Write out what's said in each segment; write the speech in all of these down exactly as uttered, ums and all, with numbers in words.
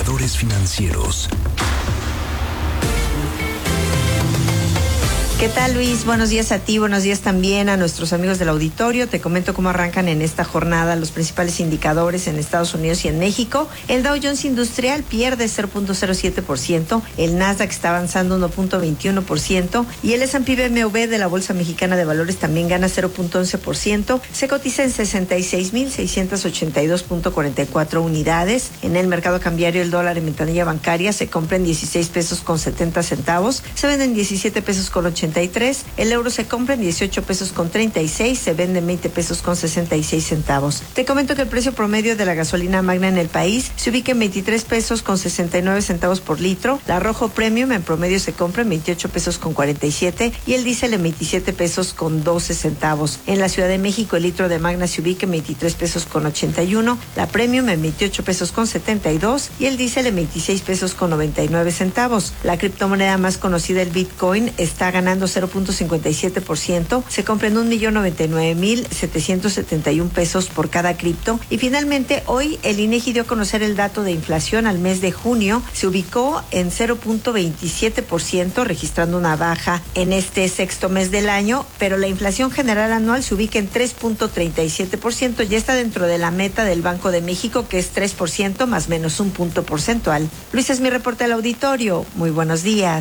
Indicadores financieros. ¿Qué tal, Luis? Buenos días a ti, buenos días también a nuestros amigos del auditorio. Te comento cómo arrancan en esta jornada los principales indicadores en Estados Unidos y en México. El Dow Jones Industrial pierde cero punto cero siete por ciento, el Nasdaq está avanzando uno punto veintiuno por ciento y el S and P B M V de la Bolsa Mexicana de Valores también gana cero punto once por ciento. Se cotiza en sesenta y seis mil seiscientos ochenta y dos punto cuarenta y cuatro unidades. En el mercado cambiario, el dólar en ventanilla bancaria se compra en dieciséis pesos con setenta centavos, se vende en diecisiete pesos con ochenta y tres, el euro se compra en dieciocho pesos con treinta y seis, se vende en veinte pesos con sesenta y seis centavos. Te comento que el precio promedio de la gasolina magna en el país se ubica en veintitrés pesos con sesenta y nueve centavos por litro, la Rojo Premium en promedio se compra en veintiocho pesos con cuarenta y siete y el diésel en veintisiete pesos con doce centavos. En la Ciudad de México el litro de magna se ubica en veintitrés pesos con ochenta y uno, la Premium en veintiocho pesos con setenta y dos y el diésel en veintiséis pesos con noventa y nueve centavos. La criptomoneda más conocida, el Bitcoin, está ganando cero punto cincuenta y siete por ciento, se compra en un millón noventa y nueve mil setecientos setenta y un pesos por cada cripto. Y finalmente, hoy el INEGI dio a conocer el dato de inflación al mes de junio, se ubicó en cero punto veintisiete por ciento, registrando una baja en este sexto mes del año, pero la inflación general anual se ubica en tres punto treinta y siete por ciento, ya está dentro de la meta del Banco de México, que es tres por ciento más menos un punto porcentual. Luis, es mi reporte al auditorio. Muy buenos días.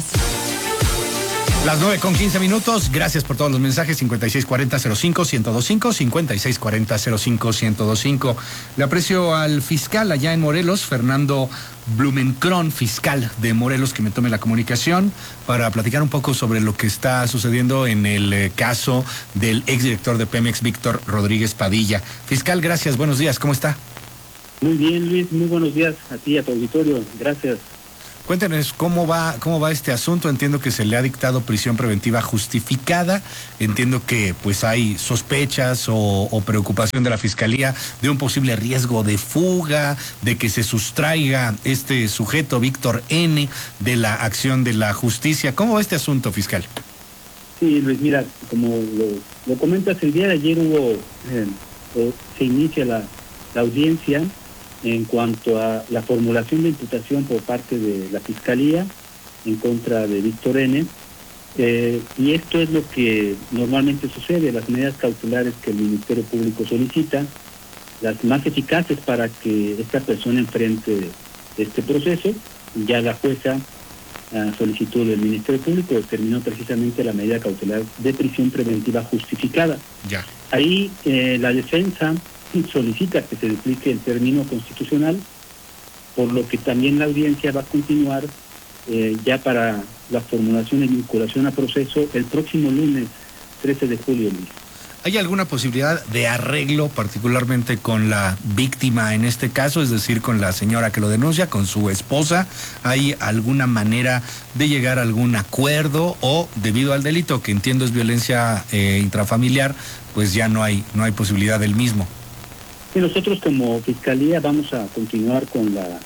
Las nueve con quince minutos, gracias por todos los mensajes. Cincuenta y seis cuarenta cero cinco ciento veinticinco, cincuenta y seis cuarenta cero cinco ciento veinticinco. Le aprecio al fiscal allá en Morelos, Fernando Blumenkron, fiscal de Morelos, que me tome la comunicación para platicar un poco sobre lo que está sucediendo en el eh, caso del exdirector de Pemex, Víctor Rodríguez Padilla. Fiscal, gracias, buenos días, ¿cómo está? Muy bien, Luis, muy buenos días a ti, a tu auditorio, gracias. Cuéntenos cómo va, cómo va este asunto. Entiendo que se le ha dictado prisión preventiva justificada. Entiendo que pues hay sospechas o, o preocupación de la Fiscalía de un posible riesgo de fuga, de que se sustraiga este sujeto, Víctor N., de la acción de la justicia. ¿Cómo va este asunto, fiscal? Sí, Luis, mira, como lo, lo comentas, el día de ayer hubo, eh, eh, se inicia la, la audiencia en cuanto a la formulación de imputación por parte de la Fiscalía en contra de Víctor N., eh, y esto es lo que normalmente sucede, las medidas cautelares que el Ministerio Público solicita, las más eficaces para que esta persona enfrente este proceso. Ya la jueza, a solicitud del Ministerio Público, determinó precisamente la medida cautelar de prisión preventiva justificada. Ya. Ahí eh, la defensa solicita que se explique el término constitucional, por lo que también la audiencia va a continuar eh, ya para la formulación y vinculación a proceso el próximo lunes trece de julio. Luis. ¿Hay alguna posibilidad de arreglo, particularmente con la víctima en este caso, es decir, con la señora que lo denuncia, con su esposa? ¿Hay alguna manera de llegar a algún acuerdo o, debido al delito, que entiendo es violencia eh, intrafamiliar, pues ya no hay, no hay posibilidad del mismo? Y nosotros como Fiscalía vamos a continuar con la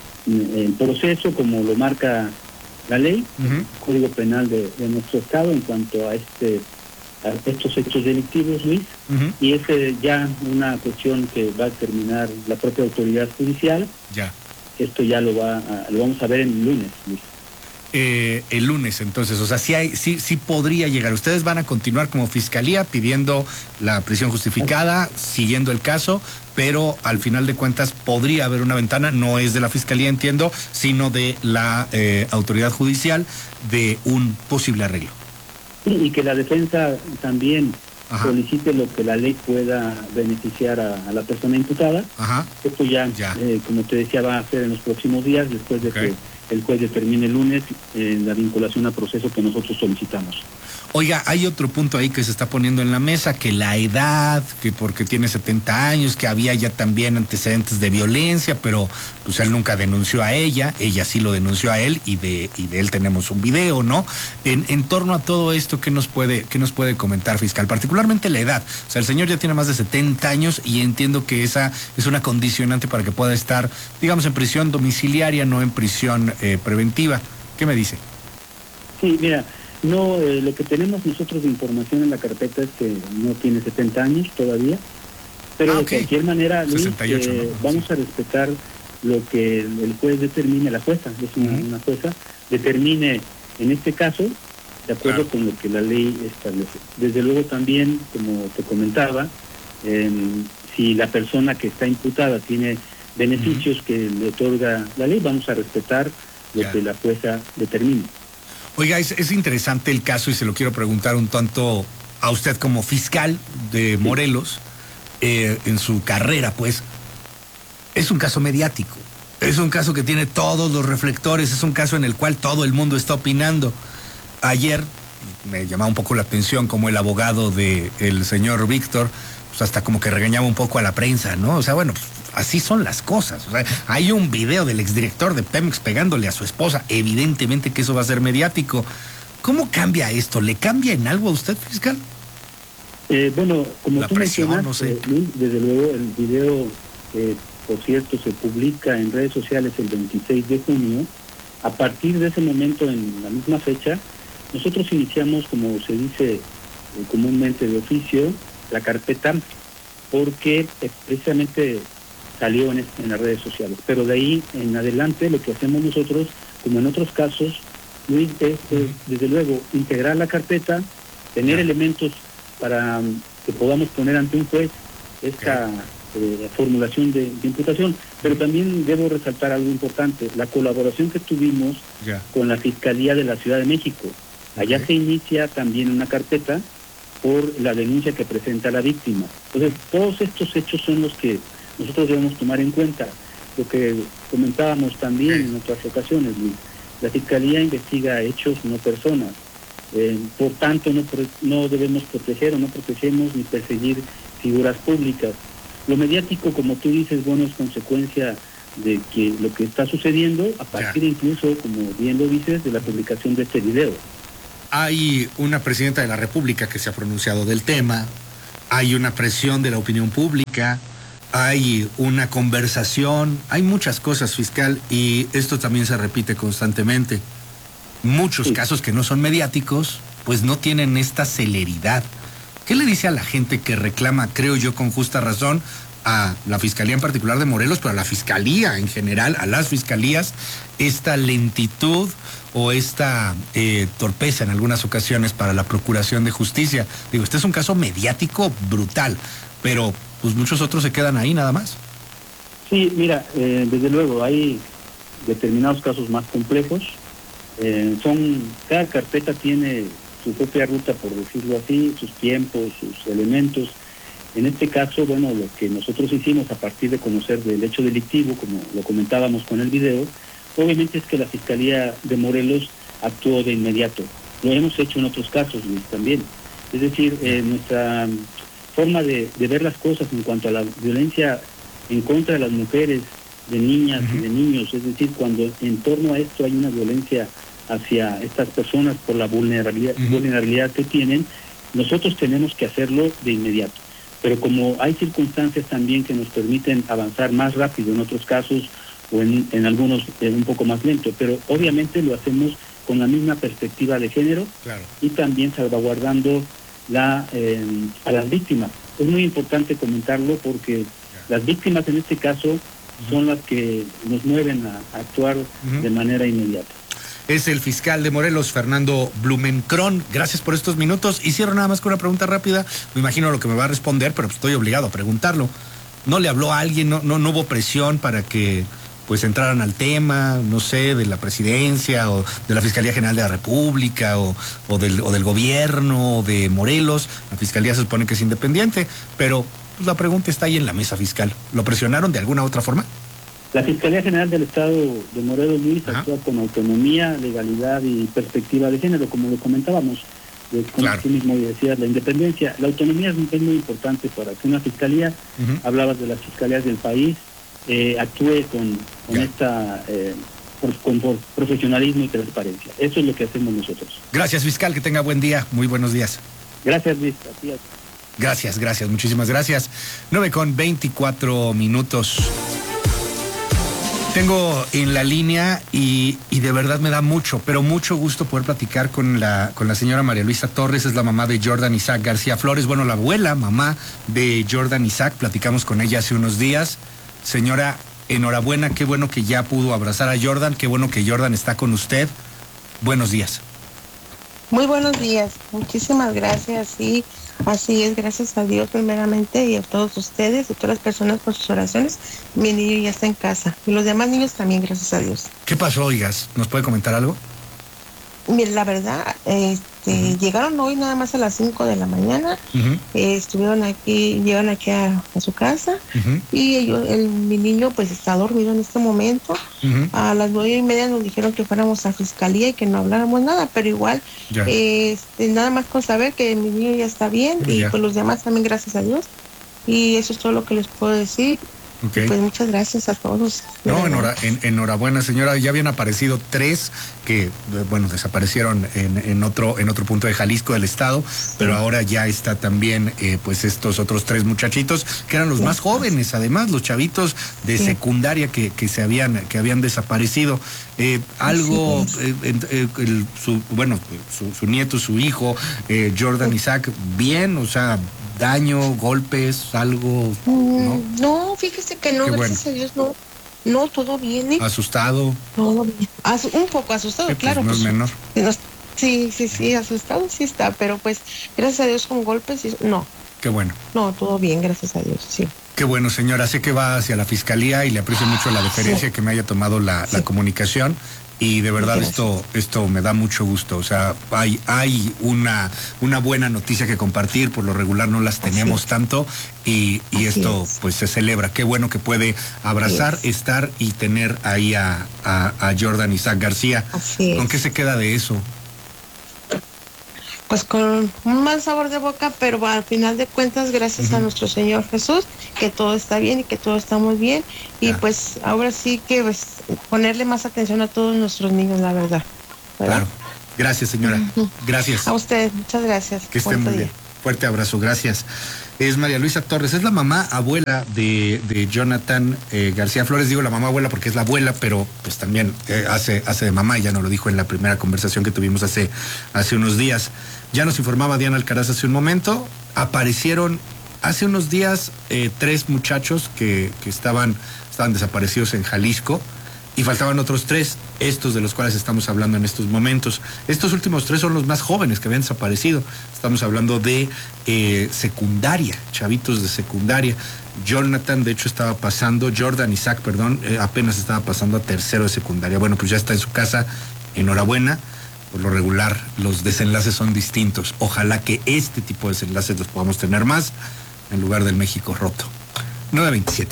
el proceso como lo marca la ley, uh-huh. Código Penal de, de nuestro Estado en cuanto a este a estos hechos delictivos, Luis, uh-huh. Y es eh, ya una cuestión que va a determinar la propia autoridad judicial. Ya. Esto ya lo va a, lo vamos a ver el lunes, Luis. Eh, el lunes, entonces, o sea, sí, hay, sí, sí podría llegar. Ustedes van a continuar como Fiscalía pidiendo la prisión justificada, siguiendo el caso, pero al final de cuentas podría haber una ventana, no es de la Fiscalía, entiendo, sino de la eh, autoridad judicial, de un posible arreglo. Sí, y que la defensa también Ajá. solicite lo que la ley pueda beneficiar a, a la persona imputada. Ajá. Esto ya, ya. Eh, como te decía, va a ser en los próximos días, después de okay. que el juez determine el lunes en la vinculación a proceso que nosotros solicitamos. Oiga, hay otro punto ahí que se está poniendo en la mesa, que la edad, que porque tiene setenta años, que había ya también antecedentes de violencia, pero pues él nunca denunció a ella, ella sí lo denunció a él y de y de él tenemos un video, ¿no? En, en torno a todo esto, ¿qué nos puede qué nos puede comentar, fiscal? Particularmente la edad. O sea, el señor ya tiene más de setenta años y entiendo que esa es una condicionante para que pueda estar, digamos, en prisión domiciliaria, no en prisión eh, preventiva. ¿Qué me dice? Sí, mira, no, eh, lo que tenemos nosotros de información en la carpeta es que no tiene setenta años todavía, pero ah, okay. de cualquier manera, Luis, sesenta y ocho, eh, ¿no? vamos sí. a respetar lo que el juez determine, la jueza, es una, uh-huh. una jueza, determine en este caso, de acuerdo claro. con lo que la ley establece. Desde luego también, como te comentaba, eh, si la persona que está imputada tiene beneficios uh-huh. que le otorga la ley, vamos a respetar lo claro. que la jueza determine. Oiga, es, es interesante el caso y se lo quiero preguntar un tanto a usted como fiscal de Morelos, eh, en su carrera, pues, es un caso mediático, es un caso que tiene todos los reflectores, es un caso en el cual todo el mundo está opinando. Ayer me llamaba un poco la atención como el abogado del señor Víctor, pues hasta como que regañaba un poco a la prensa, ¿no? O sea, bueno, pues, así son las cosas. O sea, hay un video del exdirector de Pemex pegándole a su esposa, evidentemente que eso va a ser mediático. ¿Cómo cambia esto? ¿Le cambia en algo a usted, fiscal? Eh, bueno, como la tú presión, mencionas, no sé. eh, Luis, desde luego el video, eh, por cierto, se publica en redes sociales el veintiséis de junio. A partir de ese momento, en la misma fecha, nosotros iniciamos, como se dice eh, comúnmente de oficio, la carpeta, porque eh, precisamente salió en, en las redes sociales. Pero de ahí en adelante lo que hacemos nosotros, como en otros casos, Luis, es, es desde luego integrar la carpeta, tener yeah. elementos para um, que podamos poner ante un juez esta okay. eh, formulación de, de imputación. Pero también debo resaltar algo importante, la colaboración que tuvimos yeah. con la Fiscalía de la Ciudad de México. Allá okay. se inicia también una carpeta por la denuncia que presenta la víctima. Entonces, todos estos hechos son los que nosotros debemos tomar en cuenta. Lo que comentábamos también en otras ocasiones, Luis. La Fiscalía investiga hechos, no personas. Eh, por tanto, no, no debemos proteger o no protegemos ni perseguir figuras públicas. Lo mediático, como tú dices, bueno, es consecuencia de que lo que está sucediendo, a partir ya. incluso, como bien lo dices, de la publicación de este video. Hay una presidenta de la República que se ha pronunciado del tema, hay una presión de la opinión pública, hay una conversación, hay muchas cosas, fiscal, y esto también se repite constantemente. Muchos sí. casos que no son mediáticos, pues no tienen esta celeridad. ¿Qué le dice a la gente que reclama, creo yo, con justa razón, a la Fiscalía en particular de Morelos, pero a la Fiscalía en general, a las fiscalías, esta lentitud o esta eh, torpeza en algunas ocasiones para la procuración de justicia? Digo, este es un caso mediático brutal, pero pues muchos otros se quedan ahí nada más. Sí, mira, eh, desde luego hay determinados casos más complejos. Eh, son cada carpeta tiene su propia ruta, por decirlo así, sus tiempos, sus elementos. En este caso, bueno, lo que nosotros hicimos a partir de conocer del hecho delictivo, como lo comentábamos con el video, obviamente es que la Fiscalía de Morelos actuó de inmediato. Lo hemos hecho en otros casos, Luis, también. Es decir, eh, nuestra forma de, de ver las cosas en cuanto a la violencia en contra de las mujeres, de niñas uh-huh. y de niños, es decir, cuando en torno a esto hay una violencia hacia estas personas por la vulnerabilidad, uh-huh. vulnerabilidad que tienen, nosotros tenemos que hacerlo de inmediato. Pero como hay circunstancias también que nos permiten avanzar más rápido en otros casos o en, en algunos eh, un poco más lento, pero obviamente lo hacemos con la misma perspectiva de género claro. y también salvaguardando la, eh, a las víctimas. Es muy importante comentarlo porque yeah. las víctimas en este caso uh-huh. son las que nos mueven a, a actuar uh-huh. de manera inmediata. Es el fiscal de Morelos, Fernando Blumenkron. Gracias por estos minutos. Y cierro nada más con una pregunta rápida. Me imagino lo que me va a responder, pero estoy obligado a preguntarlo. ¿No le habló a alguien? ¿No, no, no hubo presión para que pues entraran al tema, no sé, de la presidencia o de la Fiscalía General de la República o, o, del, o del gobierno o de Morelos? La Fiscalía se supone que es independiente, pero pues, la pregunta está ahí en la mesa, fiscal. ¿Lo presionaron de alguna otra forma? La Fiscalía General del Estado de Morelos, Luis, Ajá. actúa con autonomía, legalidad y perspectiva de género, como lo comentábamos, de, como claro. tú mismo decías, la independencia. La autonomía es, es muy importante para que una fiscalía, uh-huh. hablabas de las fiscalías del país, eh, actúe con, con esta eh, por, con por profesionalismo y transparencia. Eso es lo que hacemos nosotros. Gracias, fiscal, que tenga buen día, muy buenos días. Gracias, Luis. Así es. Gracias, gracias, muchísimas gracias. nueve con veinticuatro minutos. Tengo en la línea y, y de verdad me da mucho, pero mucho gusto poder platicar con la, con la señora María Luisa Torres, es la mamá de Jordan Isaac García Flores, bueno, la abuela, mamá de Jordan Isaac, platicamos con ella hace unos días. Señora, enhorabuena, qué bueno que ya pudo abrazar a Jordan, qué bueno que Jordan está con usted. Buenos días. Muy buenos días, muchísimas gracias, sí, así es, gracias a Dios primeramente y a todos ustedes y a todas las personas por sus oraciones. Mi niño ya está en casa y los demás niños también, gracias a Dios. ¿Qué pasó, oigas? ¿Nos puede comentar algo? Mira, la verdad, este, uh-huh. llegaron hoy nada más a las cinco de la mañana, uh-huh. eh, estuvieron aquí, llegaron aquí a, a su casa, uh-huh. y ellos, el, mi niño pues está dormido en este momento. Uh-huh. A las nueve y media nos dijeron que fuéramos a fiscalía y que no habláramos nada, pero igual, eh, este, nada más con saber que mi niño ya está bien, uh-huh. y pues los demás también, gracias a Dios, y eso es todo lo que les puedo decir. Okay. Pues muchas gracias a todos. No, enhora, en, enhorabuena, señora. Ya habían aparecido tres que, bueno, desaparecieron en, en otro en otro punto de Jalisco del estado, sí. pero ahora ya está también, eh, pues estos otros tres muchachitos que eran los sí. más jóvenes, además, los chavitos de sí. secundaria que, que se habían que habían desaparecido. Eh, algo, sí. eh, eh, el, su, bueno, su, su nieto, su hijo, eh, Jordan sí. Isaac, bien, o sea. Daño, golpes, algo, ¿no? No, fíjese que no, Qué gracias bueno. a Dios, no. No, todo bien, ¿eh? ¿Asustado? Todo bien. As- un poco asustado, sí, claro. Pues no es menor. Pues, sí, sí, sí, asustado sí está, pero pues, gracias a Dios con golpes, no. Qué bueno. No, todo bien, gracias a Dios, sí. Qué bueno, señora. Sé que va hacia la fiscalía y le aprecio mucho la deferencia sí. que me haya tomado la, sí. la comunicación. Y de verdad Gracias. esto esto me da mucho gusto, o sea, hay hay una una buena noticia que compartir, por lo regular no las tenemos Así tanto y, y esto es. pues se celebra. Qué bueno que puede abrazar, estar y tener ahí a, a, a Jordan Isaac García. Así ¿Con es. qué se queda de eso? Pues con un mal sabor de boca, pero al final de cuentas, gracias uh-huh. a nuestro Señor Jesús, que todo está bien y que todos estamos bien. Y claro. pues ahora sí que pues, ponerle más atención a todos nuestros niños, la verdad. ¿verdad? Claro. Gracias, señora. Uh-huh. Gracias. A usted, muchas gracias. Que esté muy bien. Fuerte abrazo, gracias. Es María Luisa Torres, es la mamá abuela de, de Jonathan eh, García Flores. Digo la mamá abuela porque es la abuela, pero pues también eh, hace, hace de mamá, ya nos lo dijo en la primera conversación que tuvimos hace, hace unos días. Ya nos informaba Diana Alcaraz hace un momento, aparecieron hace unos días eh, tres muchachos que, que estaban, estaban desaparecidos en Jalisco y faltaban otros tres, estos de los cuales estamos hablando en estos momentos. Estos últimos tres son los más jóvenes que habían desaparecido. Estamos hablando de eh, secundaria, chavitos de secundaria. Jonathan, de hecho, estaba pasando, Jordan Isaac, perdón, eh, apenas estaba pasando a tercero de secundaria. Bueno, pues ya está en su casa, enhorabuena. Por lo regular, los desenlaces son distintos. Ojalá que este tipo de desenlaces los podamos tener más en lugar del México roto. nueve veintisiete.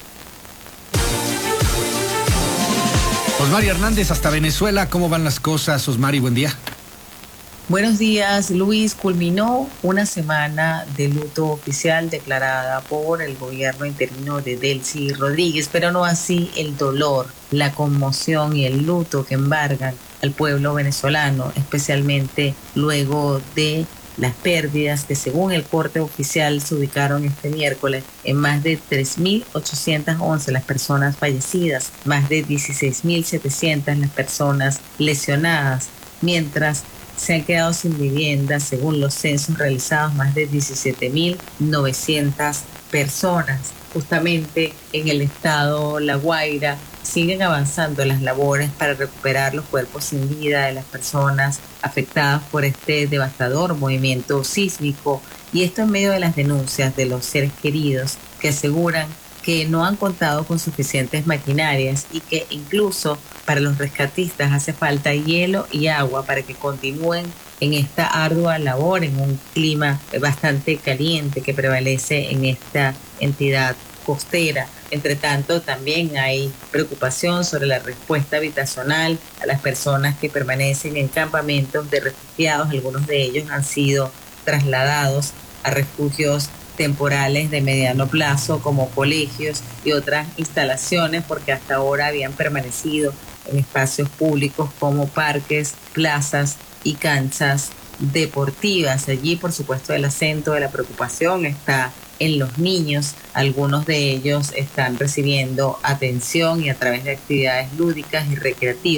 Osmari Hernández, hasta Venezuela. ¿Cómo van las cosas, Osmari? Buen día. Buenos días, Luis. Culminó una semana de luto oficial declarada por el gobierno interino de Delcy Rodríguez, pero no así el dolor, la conmoción y el luto que embargan al pueblo venezolano, especialmente luego de las pérdidas que según el corte oficial se ubicaron este miércoles en más de tres mil ochocientas once las personas fallecidas, más de dieciséis mil setecientas las personas lesionadas, mientras se han quedado sin vivienda, según los censos realizados, más de diecisiete mil novecientas personas. Justamente en el estado La Guaira siguen avanzando las labores para recuperar los cuerpos sin vida de las personas afectadas por este devastador movimiento sísmico, y esto en medio de las denuncias de los seres queridos que aseguran que no han contado con suficientes maquinarias y que incluso para los rescatistas hace falta hielo y agua para que continúen en esta ardua labor en un clima bastante caliente que prevalece en esta entidad costera. Entre tanto, también hay preocupación sobre la respuesta habitacional a las personas que permanecen en campamentos de refugiados. Algunos de ellos han sido trasladados a refugios temporales de mediano plazo como colegios y otras instalaciones, porque hasta ahora habían permanecido en espacios públicos como parques, plazas y canchas deportivas. Allí, por supuesto, el acento de la preocupación está en los niños. Algunos de ellos están recibiendo atención y a través de actividades lúdicas y recreativas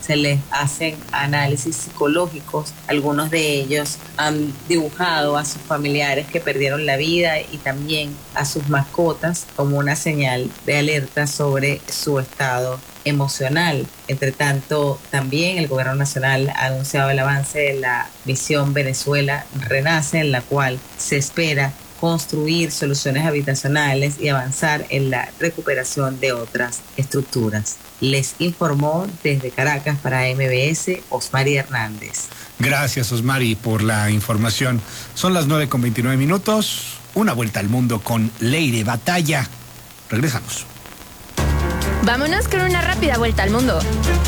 se les hacen análisis psicológicos. Algunos de ellos han dibujado a sus familiares que perdieron la vida y también a sus mascotas como una señal de alerta sobre su estado emocional. Entre tanto, también el gobierno nacional ha anunciado el avance de la misión Venezuela Renace, en la cual se espera construir soluciones habitacionales y avanzar en la recuperación de otras estructuras. Les informó desde Caracas para M B S Osmari Hernández. Gracias, Osmari, por la información. Son las nueve con veintinueve minutos. Una vuelta al mundo con Leire Batalla. Regresamos. Vámonos con una rápida vuelta al mundo.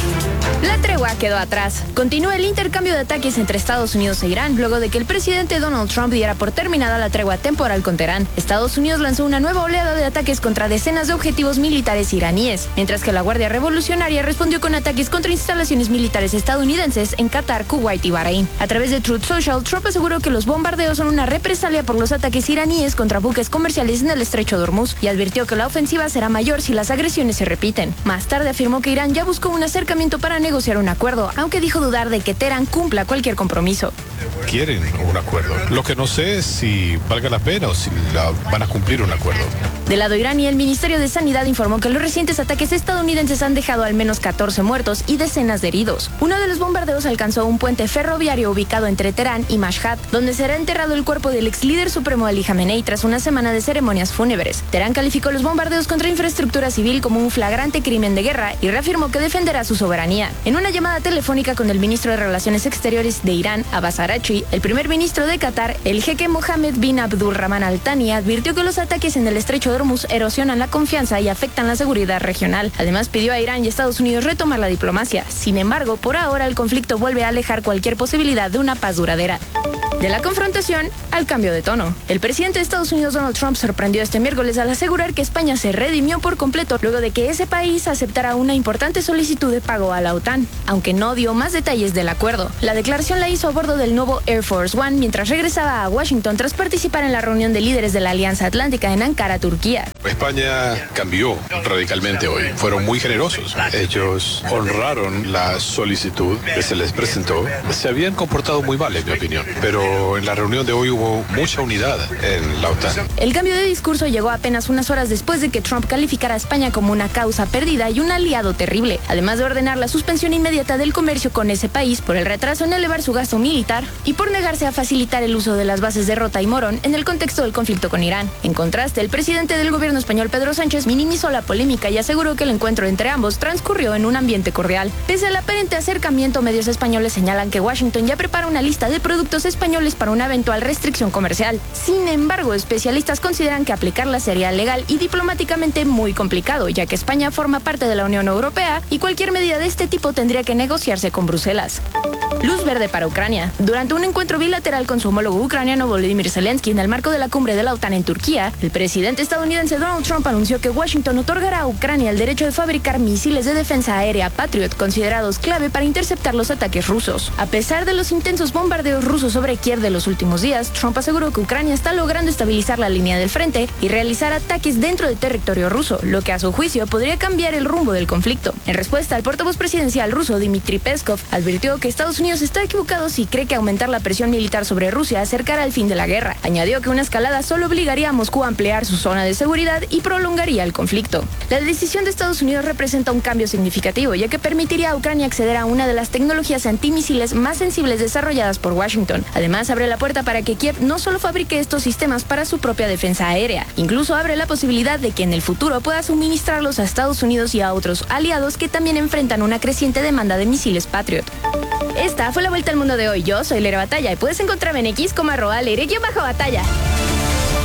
La tregua quedó atrás. Continúa el intercambio de ataques entre Estados Unidos e Irán luego de que el presidente Donald Trump diera por terminada la tregua temporal con Teherán. Estados Unidos lanzó una nueva oleada de ataques contra decenas de objetivos militares iraníes, mientras que la Guardia Revolucionaria respondió con ataques contra instalaciones militares estadounidenses en Qatar, Kuwait y Bahrein. A través de Truth Social, Trump aseguró que los bombardeos son una represalia por los ataques iraníes contra buques comerciales en el estrecho de Hormuz y advirtió que la ofensiva será mayor si las agresiones se repiten. Más tarde afirmó que Irán ya buscó un acercamiento para negociar un acuerdo, aunque dijo dudar de que Teherán cumpla cualquier compromiso. Quieren un acuerdo. Lo que no sé es si valga la pena o si la, van a cumplir un acuerdo. Del lado iraní, el Ministerio de Sanidad informó que los recientes ataques estadounidenses han dejado al menos catorce muertos y decenas de heridos. Uno de los bombardeos alcanzó un puente ferroviario ubicado entre Teherán y Mashhad, donde será enterrado el cuerpo del ex líder supremo Ali Khamenei tras una semana de ceremonias fúnebres. Teherán calificó los bombardeos contra infraestructura civil como un flagrante crimen de guerra y reafirmó que defenderá su soberanía. En una llamada telefónica con el ministro de Relaciones Exteriores de Irán, Abbas Araghchi, el primer ministro de Qatar, el jeque Mohammed bin Abdulrahman Al Thani, advirtió que los ataques en el estrecho de Hormuz erosionan la confianza y afectan la seguridad regional. Además, pidió a Irán y Estados Unidos retomar la diplomacia. Sin embargo, por ahora el conflicto vuelve a alejar cualquier posibilidad de una paz duradera. De la confrontación al cambio de tono. El presidente de Estados Unidos, Donald Trump, sorprendió este miércoles al asegurar que España se redimió por completo luego de que ese país aceptara una importante solicitud de pago a la OTAN, aunque no dio más detalles del acuerdo. La declaración la hizo a bordo del nuevo Air Force One mientras regresaba a Washington tras participar en la reunión de líderes de la Alianza Atlántica en Ankara, Turquía. España cambió radicalmente hoy. Fueron muy generosos. Ellos honraron la solicitud que se les presentó. Se habían comportado muy mal, en mi opinión, pero en la reunión de hoy hubo mucha unidad en la OTAN. El cambio de discurso llegó apenas unas horas después de que Trump calificara a España como una causa perdida y un aliado terrible, además de ordenar la suspensión inmediata del comercio con ese país por el retraso en elevar su gasto militar y por negarse a facilitar el uso de las bases de Rota y Morón en el contexto del conflicto con Irán. En contraste, el presidente del gobierno español, Pedro Sánchez, minimizó la polémica y aseguró que el encuentro entre ambos transcurrió en un ambiente cordial. Pese al aparente acercamiento, medios españoles señalan que Washington ya prepara una lista de productos españoles para una eventual restricción comercial. Sin embargo, especialistas consideran que aplicarla sería legal y diplomáticamente muy complicado, ya que España forma parte de la Unión Europea y cualquier medida de este tipo tendría que negociarse con Bruselas. Luz verde para Ucrania. Durante un encuentro bilateral con su homólogo ucraniano Volodymyr Zelensky en el marco de la cumbre de la OTAN en Turquía, el presidente estadounidense Donald Trump anunció que Washington otorgará a Ucrania el derecho de fabricar misiles de defensa aérea Patriot, considerados clave para interceptar los ataques rusos. A pesar de los intensos bombardeos rusos sobre Kiev de los últimos días, Trump aseguró que Ucrania está logrando estabilizar la línea del frente y realizar ataques dentro del territorio ruso, lo que a su juicio podría cambiar el rumbo del conflicto. En respuesta, el portavoz presidencial ruso Dmitry Peskov advirtió que Estados Unidos está equivocado si cree que aumentar la presión militar sobre Rusia acercará al fin de la guerra. Añadió que una escalada solo obligaría a Moscú a ampliar su zona de seguridad y prolongaría el conflicto. La decisión de Estados Unidos representa un cambio significativo, ya que permitiría a Ucrania acceder a una de las tecnologías antimisiles más sensibles desarrolladas por Washington. Además, abre la puerta para que Kiev no solo fabrique estos sistemas para su propia defensa aérea, incluso abre la posibilidad de que en el futuro pueda suministrarlos a Estados Unidos y a otros aliados que también enfrentan una creciente demanda de misiles Patriot. Esta fue la vuelta al mundo de hoy. Yo soy Leire Batalla y puedes encontrarme en X como arroba Leire-Batalla.